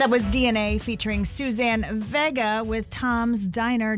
That was DNA featuring Suzanne Vega with Tom's Diner.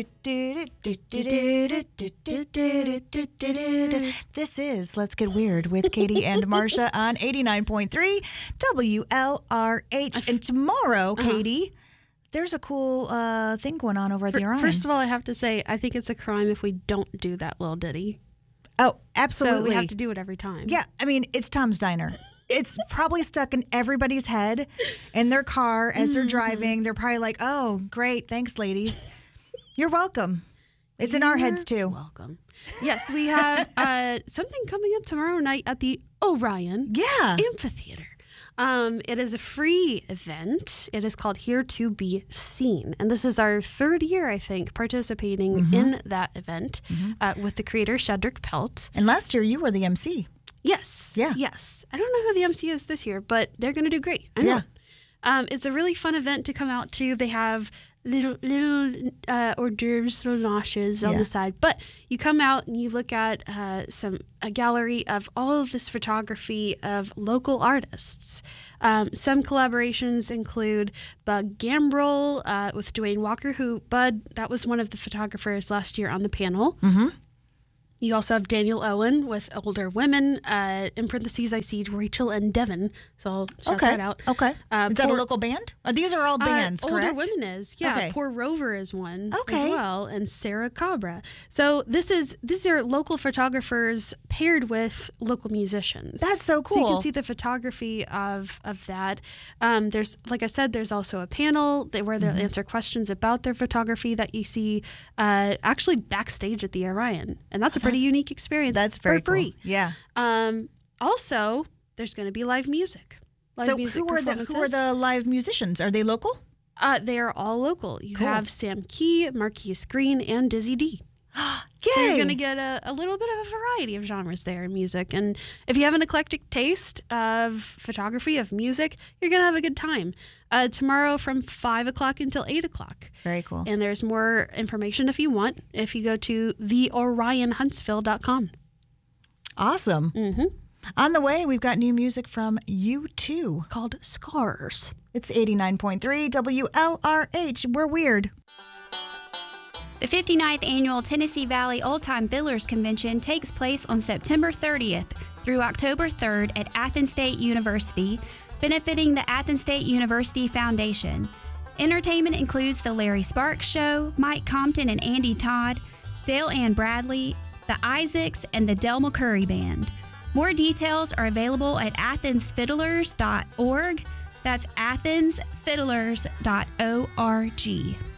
This is Let's Get Weird with Katie and Marsha on 89.3 WLRH. And tomorrow, Katie, there's a cool thing going on over at the Orion. First of all, I have to say, I think it's a crime if we don't do that little ditty. Oh, absolutely. So we have to do it every time. Yeah, I mean, it's Tom's Diner. It's probably stuck in everybody's head in their car as they're driving. They're probably like, oh, great. Thanks, ladies. You're welcome. It's in our heads, too. Welcome. Yes, we have something coming up tomorrow night at the Orion Amphitheater. It is a free event. It is called Here to Be Seen. And this is our third year, I think, participating in that event with the creator, Shedrick Pelt. And last year, you were the MC. Yes. Yeah. Yes. I don't know who the MC is this year, but they're going to do great. I know. Yeah. It's a really fun event to come out to. They have little hors d'oeuvres, little noshes on the side. But you come out and you look at a gallery of all of this photography of local artists. Some collaborations include Bud Gambrel with Dwayne Walker, that was one of the photographers last year on the panel. Mm-hmm. You also have Daniel Owen with Older Women. In parentheses, I see Rachel and Devon. So I'll shout that out. Okay. Is that a local band? These are all bands, correct? Older Women is. Yeah. Okay. Poor Rover is one as well. And Sarah Cabra. So these are local photographers paired with local musicians. That's so cool. So you can see the photography of that. There's, like I said, there's also a panel where they'll answer questions about their photography that you see actually backstage at the Orion. And that's a pretty unique experience. That's very for free. Cool. Yeah. Also, there's going to be live music. Who are the live musicians? Are they local? They are all local. You have Sam Key, Marquise Green, and Dizzy D. Yay! So you're going to get a little bit of a variety of genres there in music. And if you have an eclectic taste of photography, of music, you're going to have a good time. Tomorrow from 5 o'clock until 8 o'clock. Very cool. And there's more information if you want, if you go to theorionhuntsville.com. Awesome. Mm-hmm. On the way, we've got new music from U2 called Scars. It's 89.3 WLRH. We're weird. The 59th Annual Tennessee Valley Old Time Fiddlers Convention takes place on September 30th through October 3rd at Athens State University, benefiting the Athens State University Foundation. Entertainment includes the Larry Sparks Show, Mike Compton and Andy Todd, Dale Ann Bradley, the Isaacs, and the Del McCurry Band. More details are available at athensfiddlers.org. That's athensfiddlers.org.